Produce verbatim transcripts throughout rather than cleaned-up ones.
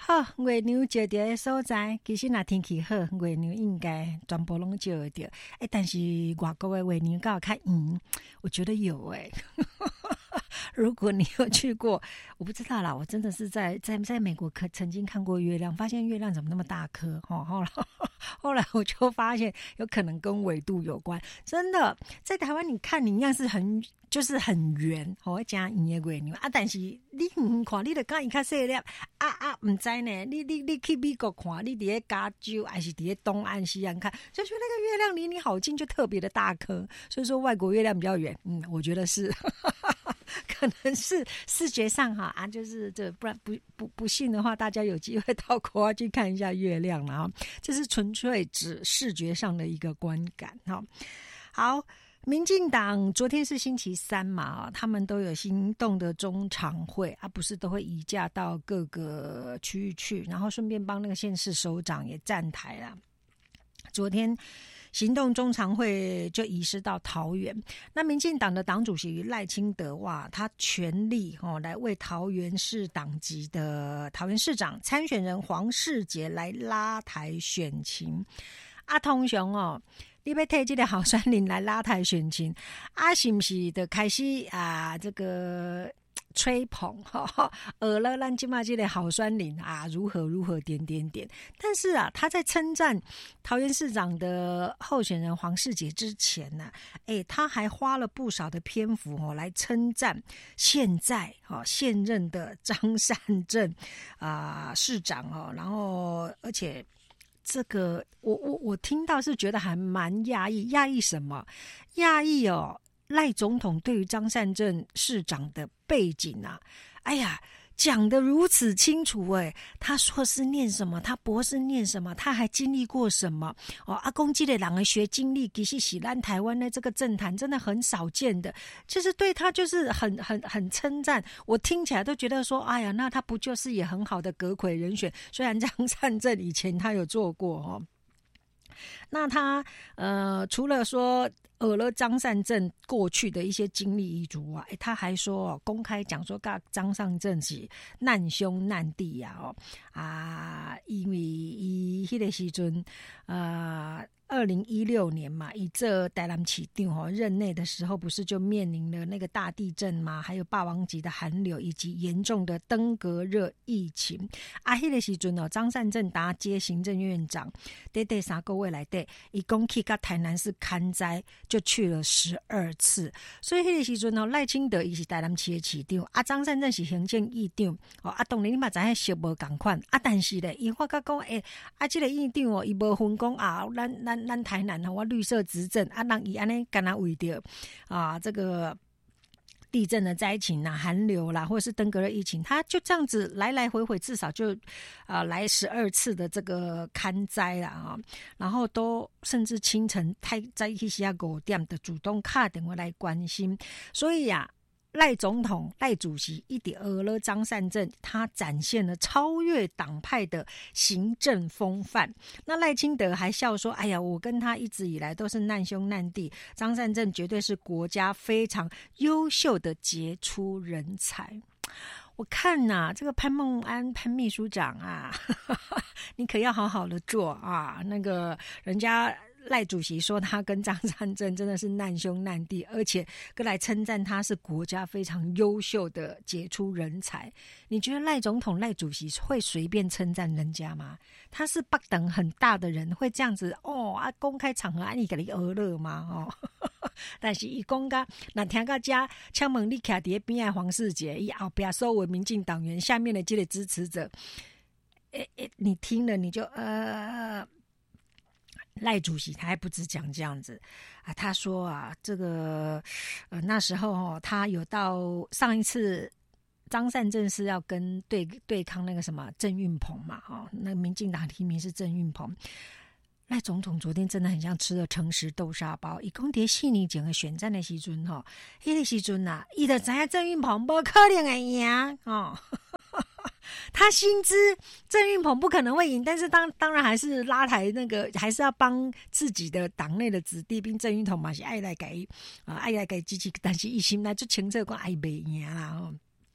好，月亮照到的所在，其实若天气好，月亮应该全部拢照得到。哎，但是外国的月亮敢有较圆？我觉得有哎、欸。如果你有去过，我不知道啦，我真的是在在在美国可曾经看过月亮，发现月亮怎么那么大颗哦。后来后来我就发现有可能跟纬度有关，真的在台湾你看你一样是很就是很圆，我讲圆的月亮啊，但是你远看你就讲伊较细粒啊啊，唔知呢，你你你去美国看，你伫咧加州还是伫咧东岸西岸看，就觉得那个月亮离你好近，就特别的大颗，所以说外国月亮比较圆，嗯，我觉得是。可能是视觉上哈啊，就是这不然不不不信的话，大家有机会到国外去看一下月亮了哈。这是纯粹指视觉上的一个观感哈。好，民进党昨天是星期三嘛，他们都有行动的中常会啊，不是都会移驾到各个区域去，然后顺便帮那个县市首长也站台啦。昨天行动中常会就移师到桃园，那民进党的党主席赖清德哇，他全力哦来为桃园市党籍的桃园市长参选人黄世杰来拉台选情。啊，通常哦，你要摕这个候选人来拉台选情，啊，是不是就开始啊这个？吹捧哈，呃了咱今嘛这个好酸林啊，如何如何点点点。但是啊，他在称赞桃园市长的候选人黄世杰之前呢、啊，哎，他还花了不少的篇幅哦来称赞现在哦现任的张善政啊、呃、市长哦，然后而且。这个我我我听到是觉得还蛮讶异，讶异什么？讶异哦，赖总统对于张善政市长的背景啊，哎呀，讲得如此清楚哎，他硕士念什么，他博士念什么，他还经历过什么哦？阿公这类人的学经历，其实喜兰台湾的这个政坛真的很少见的，就是对他就是很很很称赞。我听起来都觉得说，哎呀，那他不就是也很好的阁揆人选？虽然张善政以前他有做过哦。那他呃，除了说讹了张善政过去的一些经历遗嘱啊，他还说公开讲说，跟张善政是难兄难弟啊哦啊，因为伊迄个时阵呃。二零一六年嘛，以这台南市长哦任内的时候，不是就面临了那个大地震嘛，还有霸王级的寒流以及严重的登革热疫情。啊，迄个时阵哦，张善政搭接行政院长，短短三个月来底，一共去到台南市勘灾，就去了十二次。所以迄个时阵哦，赖清德伊是台南市的市长，啊，张善政是行政院长，哦，啊，当然你嘛知影熟无共款，啊，但是咧，伊发觉讲，诶、欸，啊，这个院长哦，伊无分讲啊，咱咱。咱台南我绿色执政啊，让伊安尼干那为着啊这个地震的灾情啊、寒流啦，或者是登革热疫情，他就这样子来来回回，至少就啊来十二次的这个勘灾啦啊，然后都甚至清晨太在一些五点的主动打电话来关心，所以呀、啊。赖总统、赖主席一点讹了张善政，他展现了超越党派的行政风范。那赖清德还笑说：“哎呀，我跟他一直以来都是难兄难弟，张善政绝对是国家非常优秀的杰出人才。”我看呐、啊，这个潘孟安潘秘书长啊，呵呵你可要好好的做啊，那个人家。赖主席说他跟张善政真的是难兄难弟，而且更来称赞他是国家非常优秀的杰出人才。你觉得赖总统赖主席会随便称赞人家吗？他是不等很大的人，会这样子哦啊公开场合啊你给你讹了吗？哦，但是伊讲噶，那听到这请问你徛伫边的黄世杰，伊后边所有民进党员下面的这个支持者，诶诶，你听了你就呃。赖主席他还不止讲这样子啊，他说啊，这个呃那时候哦，他有到上一次张善政是要跟对对抗那个什么郑运鹏嘛，哦，那民进党提名是郑运鹏。赖总统昨天真的很像吃了诚实豆沙包，以公蝶细腻整个选战的时阵吼，迄个时阵呐，伊就知影郑运鹏不可能会赢哦。他心知郑运鹏不可能会赢，但是当当然还是拉抬那个，还是要帮自己的党内的子弟兵。郑运鹏嘛是爱来改啊，爱来改机器，但是一心来就清楚讲爱袂赢啦哦。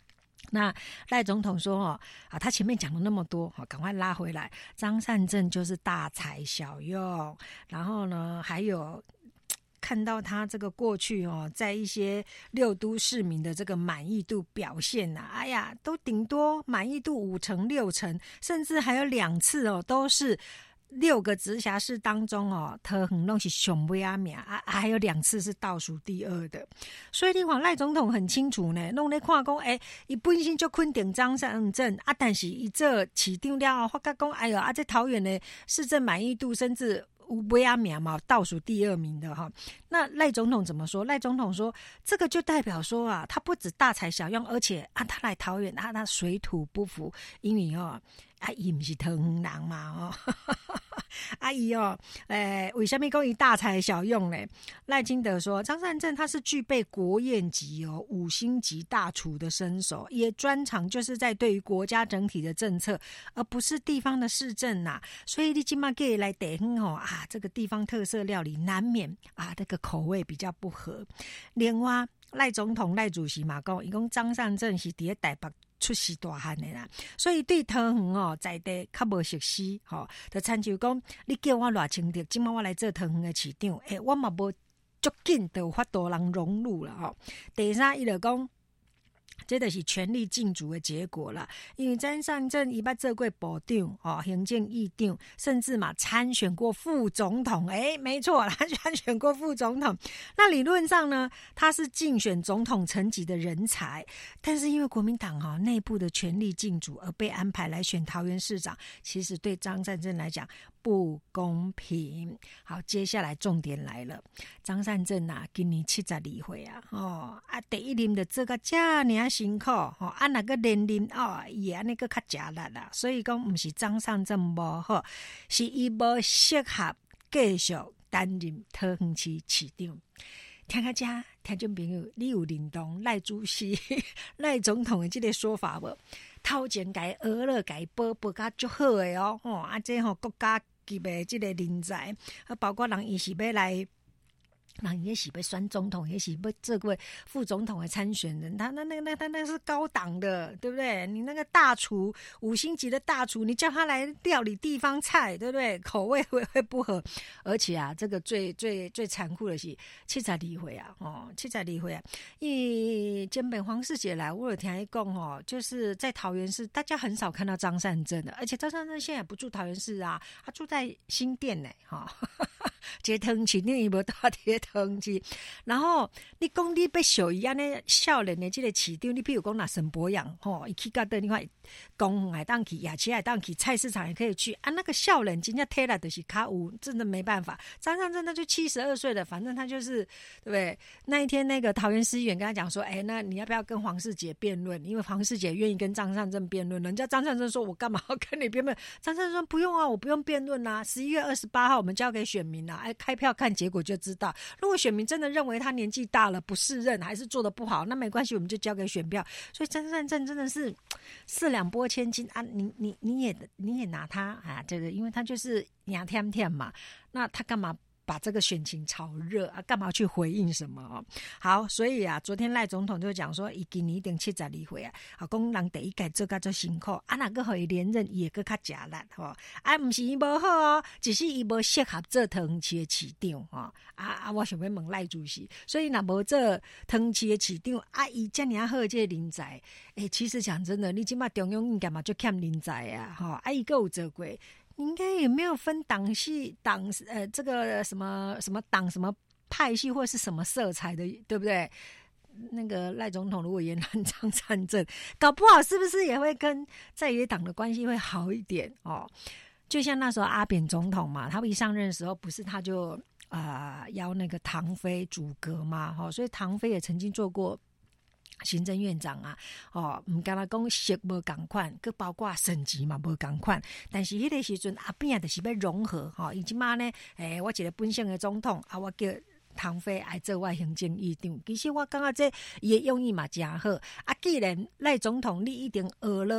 那赖总统说哦啊，他前面讲了那么多，好，赶快拉回来。张善政就是大材小用，然后呢，还有看到他这个过去哦，在一些六都市民的这个满意度表现呐、啊，哎呀，都顶多满意度五成六成，甚至还有两次哦，都是。六个直辖市当中哦，桃园都是上尾啊名啊，还有两次是倒数第二的，所以你看赖总统很清楚呢，弄咧看讲，诶，伊本身就肯定张善政啊，但是伊这市长了后，发觉讲，哎呦啊，这桃园的市政满意度甚至有尾啊名嘛，倒数第二名的哈。那赖总统怎么说？赖总统说，这个就代表说啊，他不止大材小用，而且啊，他来桃园，啊，他水土不服，因为哦。啊，伊不是桃园人嘛，哦，啊伊哦，诶、欸，为什么讲伊大材小用呢？赖清德说，张善政他是具备国宴级哦，五星级大厨的身手，也专长就是在对于国家整体的政策，而不是地方的市政呐、啊。所以你今嘛给来地方哦啊，这个地方特色料理难免啊，这个口味比较不合。另外，赖总统赖主席嘛讲，伊讲张善政是伫台北。出世大汉的啦，所以对桃园哦在地较无熟悉，吼、哦，就参照讲，你叫我偌清楚，今麦我来做桃园的市长，诶、欸，我嘛无足紧就有法度人融入了吼、哦。第三，伊就讲。这就是权力竞逐的结果了，因为张善政伊捌做过部长、哦、行政院长，甚至嘛参选过副总统。哎，没错，他参选过副总统。那理论上呢，他是竞选总统层级的人才，但是因为国民党哈、哦、内部的权力竞逐而被安排来选桃园市长，其实对张善政来讲不公平。好，接下来重点来了，张善政啊，今年七十二岁啊，哦啊，第一任的这个这么辛苦，吼、哦，啊那个年龄哦，也安尼个较吃力啦，所以讲不是张善政无好，是伊无适合继续担任桃园市市长。听到这，听众朋友，你有认同赖主席、赖总统的这个说法无？头前该学了，该保保甲足好的哦，吼、哦、啊，这吼、哦、国家级的这个人才，啊，包括人伊是要来。人也是被选总统，也是被这位副总统的参选人，他那那那那那是高档的，对不对？你那个大厨，五星级的大厨，你叫他来料理地方菜，对不对？口味会会不合，而且啊，这个最最最残酷的是七十二岁啊，哦，七十二岁啊，因为前本黄世杰来，我有听他讲哦，就是在桃园市，大家很少看到张善政的，而且张善政现在不住桃园市啊，他住在新店呢，哈、哦。这汤市你有无到这汤市？然后你讲你要属于安尼少年的这个市长，你譬如讲那沈博阳吼，伊去到的你看公园当去，雅琪海当去，菜市场也可以去啊。那个少年真正推来的是卡五，真的没办法。张善政他就七十二岁了，反正他就是对不对？那一天那个桃园市议员跟他讲说，哎，那你要不要跟黄世杰辩论？因为黄世杰愿意跟张善政辩论，人家张善政说我干嘛要跟你辩论？张善政说不用啊，我不用辩论啊。十一月二十八号我们交给选民啊。哎，开票看结果就知道。如果选民真的认为他年纪大了不适任，还是做得不好，那没关系，我们就交给选票。所以张善政真的是四两拨千斤啊！你你你也你也拿他啊，这个因为他就是牙天天嘛，那他干嘛？把这个选情炒热啊，干嘛去回应什么哦？好，所以啊，昨天赖总统就讲说，伊今年一定七十二岁啊，啊，讲人第一届做甲做辛苦，啊，那个可以连任也个较吃力吼，啊，唔是伊无好哦，只是伊无适合做桃园市的市长吼，啊啊，我想要问赖主席，所以若无做桃园市的市长，啊，伊这么好这个人才，诶、欸，其实讲真的，你今嘛中央应该嘛就欠人才啊，吼，啊，伊个有做过。应该也没有分党系党呃这个什么什么党什么派系或是什么色彩的，对不对？那个赖总统如果延揽张善政，搞不好是不是也会跟在野党的关系会好一点哦？就像那时候阿扁总统嘛，他一上任的时候，不是他就啊、呃、邀那个唐飞阻隔嘛，哈、哦，所以唐飞也曾经做过。行政院长啊，哦，唔敢若讲色无共款，佮包括省级嘛无共款，但是迄个时阵阿扁就是要融合，吼、哦，伊即马呢，诶、欸，我一个本省的总统，啊，我叫唐飞来做我行政院长，其实我感觉这伊的用意嘛真好，啊，既然赖总统你一定学了。